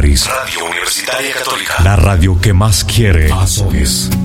Daris. Radio Universitaria Católica. La radio que más quiere Azores.